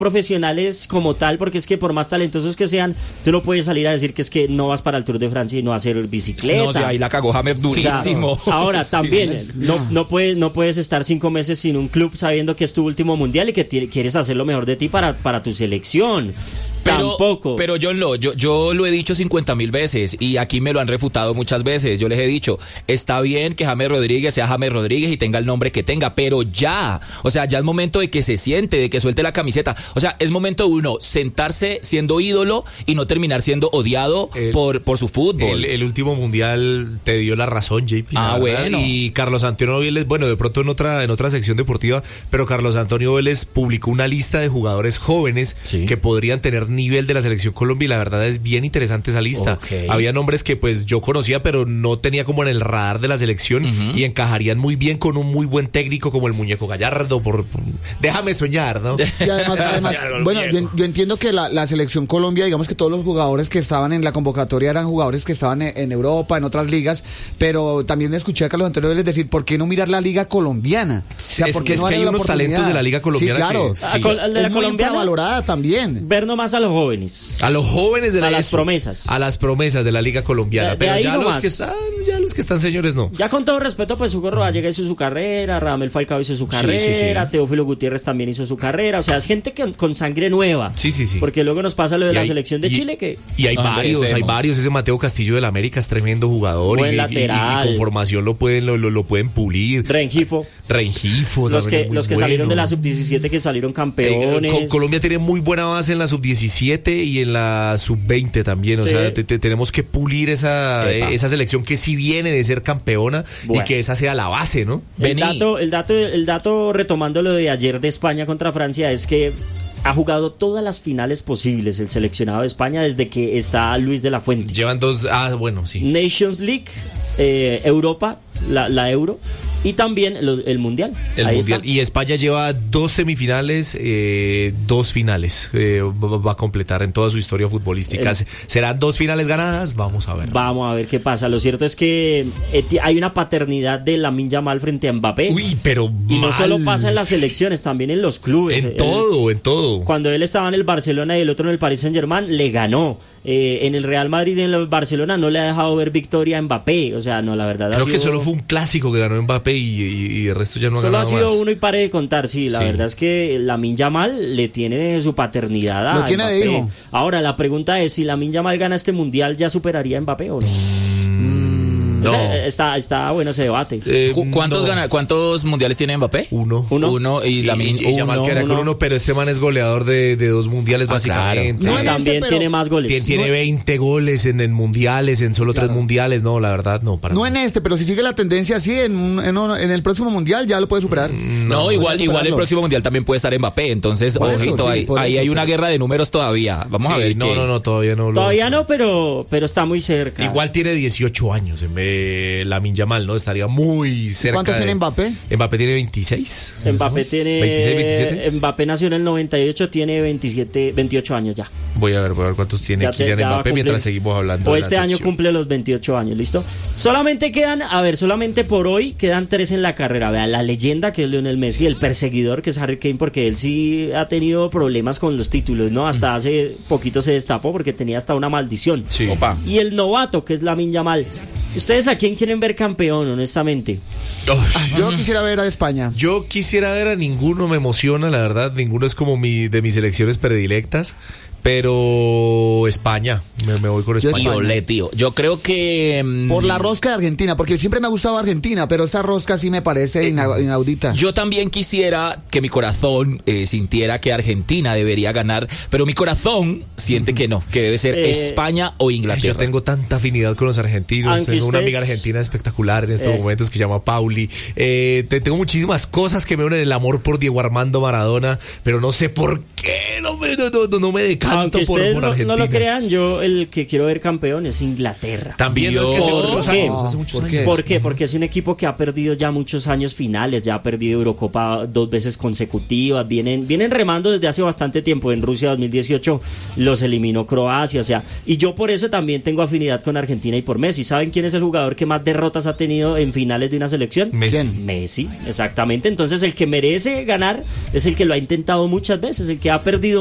profesionales como tal, porque es que por más talentosos que sean, tú no puedes salir a decir que es que no vas para el Tour de Francia y no hacer bicicleta. No, o sea, ahí la cagó James durísimo. O sea, ahora también, no puedes estar 5 meses sin un club sabiendo que es tu último mundial y que quieres hacer lo mejor de ti para tu selección. Tampoco. Pero yo lo he dicho 50,000 veces y aquí me lo han refutado muchas veces. Yo les he dicho, está bien que James Rodríguez sea James Rodríguez y tenga el nombre que tenga, pero ya, o sea, ya es momento de que se siente, de que suelte la camiseta. O sea, es momento de uno sentarse siendo ídolo y no terminar siendo odiado por su fútbol. El último mundial te dio la razón, JP. Bueno. Y Carlos Antonio Vélez, bueno, de pronto en otra sección deportiva, pero Carlos Antonio Vélez publicó una lista de jugadores jóvenes que podrían tener nivel de la selección Colombia y la verdad es bien interesante esa lista. Había nombres que pues yo conocía pero no tenía como en el radar de la selección y encajarían muy bien con un muy buen técnico como el Muñeco Gallardo déjame soñar, ¿no? Y además bueno, yo entiendo que la selección Colombia, digamos que todos los jugadores que estaban en la convocatoria eran jugadores que estaban en Europa, en otras ligas, pero también escuché a Carlos Antonio Vélez decir, ¿por qué no mirar la liga colombiana? O sea, ¿por qué no hay unos talentos de la liga colombiana? Sí, claro. El de la es muy infravalorada también. Ver nomás a los jóvenes. A los jóvenes de las promesas. A las promesas de la liga colombiana. Pero ya los que están, señores, no. Ya con todo respeto, pues Hugo Rodallega hizo su carrera, Radamel Falcao hizo su carrera, Teófilo Gutiérrez también hizo su carrera. O sea, es gente con sangre nueva. Sí. Porque luego nos pasa lo de la selección de Chile que... Y hay varios. Ese Mateo Castillo del América es tremendo jugador. Buen lateral. Y con formación lo pueden pulir. Rengifo. Los que salieron de la sub-17 que salieron campeones. Colombia tiene muy buena base en la sub-17 y en la sub-20 también. O sea, tenemos que pulir esa selección que sí viene de ser campeona y que esa sea la base, ¿no? El dato retomando lo de ayer de España contra Francia es que ha jugado todas las finales posibles el seleccionado de España desde que está Luis de la Fuente. Llevan 2, bueno, sí. Nations League, Europa, la Euro y también el Mundial. El Mundial. Y España lleva 2 semifinales, 2 finales. Va a completar en toda su historia futbolística. ¿Serán 2 finales ganadas? Vamos a ver. Vamos a ver qué pasa. Lo cierto es que hay una paternidad de Lamine Yamal frente a Mbappé. Uy, pero y no solo pasa en las selecciones, también en los clubes. En todo. Cuando él estaba en el Barcelona y el otro en el Paris Saint-Germain, le ganó. En el Real Madrid y en el Barcelona no le ha dejado ver victoria a Mbappé. O sea, no, la verdad. Creo que solo fue un clásico que ganó Mbappé y el resto ya no ha ganado más. Solo ha sido uno y pare de contar, sí. La verdad es que Lamine Yamal le tiene su paternidad a Lo tiene Mbappé. de hijo. Ahora, la pregunta es, si Lamine Yamal gana este Mundial, ¿ya superaría a Mbappé o no? No. Está bueno ese debate. ¿Cuántos mundiales tiene Mbappé? Uno. Y Lamine Yamal queda con uno, pero este man es goleador de 2 mundiales básicamente. Claro. También tiene más goles. Tiene 20 goles en mundiales, en solo 3 mundiales. No, la verdad, no. No en pero si sigue la tendencia así, en el próximo mundial ya lo puede superar. Igual el próximo mundial también puede estar Mbappé. Entonces, ojito, ahí hay una guerra de números todavía. Vamos a ver. No, todavía no. Todavía no, pero está muy cerca. Igual tiene 18 años en vez Lamine Yamal, ¿no? Estaría muy cerca. ¿Cuántos tiene Mbappé? Mbappé tiene 26. Mbappé tiene 26, 27. Mbappé nació en el 98, tiene 28 años ya. Voy a ver cuántos tiene Kylian Mbappé mientras seguimos hablando. Este año cumple los 28 años, ¿listo? Solamente por hoy quedan 3 en la carrera. Vean, la leyenda, que es Lionel Messi, el perseguidor, que es Harry Kane, porque él sí ha tenido problemas con los títulos, ¿no? Hasta hace poquito se destapó porque tenía hasta una maldición. Sí. Opa. Y el novato, que es Lamine Yamal. ¿Ustedes a quién quieren ver campeón, honestamente? Yo quisiera ver a España. Yo quisiera ver a ninguno, me emociona, la verdad. Ninguno es como de mis selecciones predilectas. Pero España, me voy con España. Tío. Yo creo que... Por la rosca de Argentina, porque siempre me ha gustado Argentina, pero esta rosca sí me parece inaudita. Yo también quisiera que mi corazón sintiera que Argentina debería ganar, pero mi corazón siente que no, que debe ser España o Inglaterra. Yo tengo tanta afinidad con los argentinos. Tengo una amiga argentina espectacular en estos momentos que se llama Pauli. Tengo muchísimas cosas que me unen: el amor por Diego Armando Maradona, pero no sé por qué no no me decanto Aunque ustedes por Argentina. no lo crean, yo el que quiero ver campeón es Inglaterra. También no, es que hace muchos años. ¿Por qué? Porque es un equipo que ha perdido ya muchos años finales, ya ha perdido Eurocopa 2 veces consecutivas, vienen remando desde hace bastante tiempo. En Rusia 2018 los eliminó Croacia, o sea, y yo por eso también tengo afinidad con Argentina y por Messi. ¿Saben quién es el jugador que más derrotas ha tenido en finales de una selección? Messi, exactamente. Entonces el que merece ganar es el que lo ha intentado muchas veces, el que ha perdido